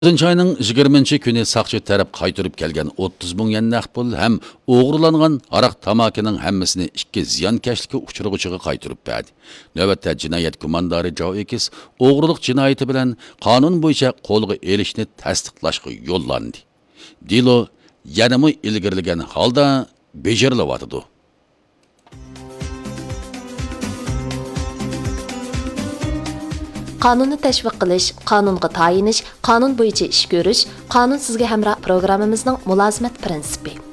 9 ayning 20 kuni saqchi taraf qaytarib kelgan 30 ming yen naqd pul ham o'g'irlangan aroq tamakining hammasini ikki ziyonkashlikka uchrag'uchiga qaytarib berdi. Navbatda jinoyat gumondori Jo Ekis o'g'rilik jinoyati bilan qonun bo'yicha qo'lga elishni tasdiqlashga yo'llandi. Dilo yanami ilgirlagan holda bejarilyapti. Qonunni tashviq qilish, qonunga tayinish, qonun bo'yicha ish ko'rish, qonun sizga hamroh programmamizning mulozimat prinsipi.